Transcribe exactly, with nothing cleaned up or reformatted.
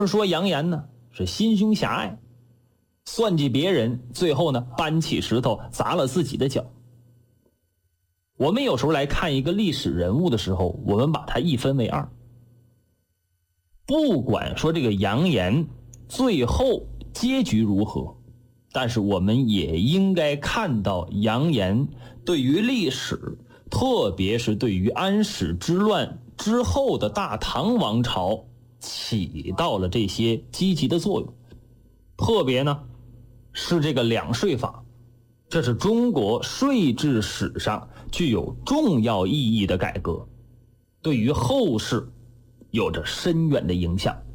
说杨炎呢是心胸狭隘，算计别人，最后呢搬起石头砸了自己的脚。我们有时候来看一个历史人物的时候，我们把它一分为二。不管说这个杨炎最后结局如何，但是我们也应该看到杨炎对于历史，特别是对于安史之乱之后的大唐王朝起到了这些积极的作用。特别呢是这个两税法，这是中国税制史上具有重要意义的改革，对于后世有着深远的影响。